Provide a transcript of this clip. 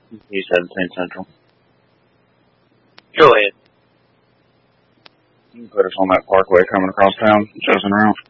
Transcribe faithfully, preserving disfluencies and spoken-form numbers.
East seventeen Central. Go ahead. You can put us on that parkway coming across town, Chosen Route.